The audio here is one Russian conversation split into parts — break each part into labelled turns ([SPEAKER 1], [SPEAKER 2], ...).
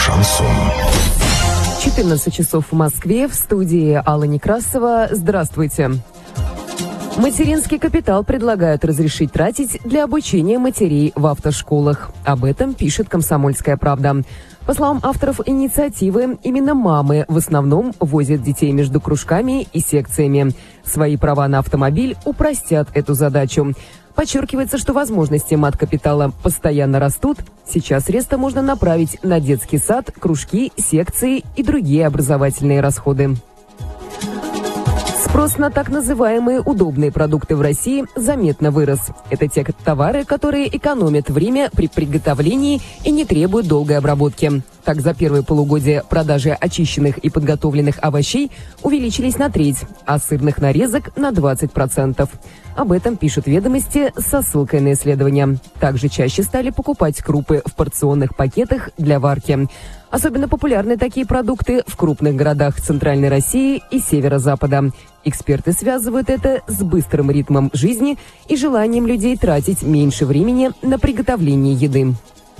[SPEAKER 1] Шансон.
[SPEAKER 2] 14 часов в Москве, в студии Алла Некрасова. Здравствуйте. Материнский капитал предлагают разрешить тратить для обучения матерей в автошколах. Об этом пишет «Комсомольская правда». По словам авторов инициативы, именно мамы в основном возят детей между кружками и секциями. Свои права на автомобиль упростят эту задачу. Подчеркивается, что возможности мат-капитала постоянно растут. Сейчас средства можно направить на детский сад, кружки, секции и другие образовательные расходы. Спрос на так называемые удобные продукты в России заметно вырос. Это те товары, которые экономят время при приготовлении и не требуют долгой обработки. Так, за первое полугодие продажи очищенных и подготовленных овощей увеличились на треть, а сырных нарезок на 20%. Об этом пишут «Ведомости» со ссылкой на исследования. Также чаще стали покупать крупы в порционных пакетах для варки. Особенно популярны такие продукты в крупных городах Центральной России и Северо-Запада. Эксперты связывают это с быстрым ритмом жизни и желанием людей тратить меньше времени на приготовление еды.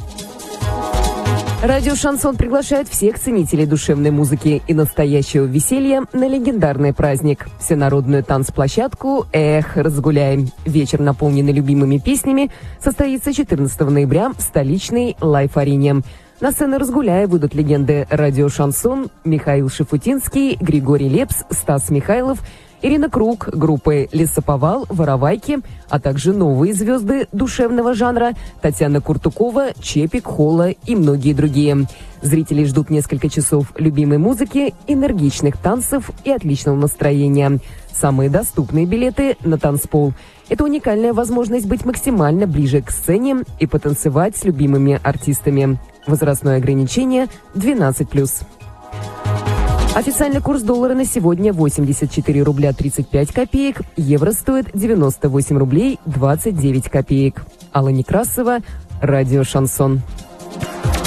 [SPEAKER 2] Радио «Шансон» приглашает всех ценителей душевной музыки и настоящего веселья на легендарный праздник. Всенародную танцплощадку «Эх, разгуляй». Вечер, наполненный любимыми песнями, состоится 14 ноября в столичной Лайф-арене. На сцену «Разгуляй» выйдут легенды радио «Шансон» Михаил Шафутинский, Григорий Лепс, Стас Михайлов, Ирина Круг, группы «Лесоповал», «Воровайки», а также новые звезды душевного жанра Татьяна Куртукова, Чепик, Холла и многие другие. Зрители ждут несколько часов любимой музыки, энергичных танцев и отличного настроения. Самые доступные билеты на танцпол. Это уникальная возможность быть максимально ближе к сцене и потанцевать с любимыми артистами. Возрастное ограничение 12+. Официальный курс доллара на сегодня 84 рубля 35 копеек, евро стоит 98 рублей 29 копеек. Алла Некрасова, радио «Шансон».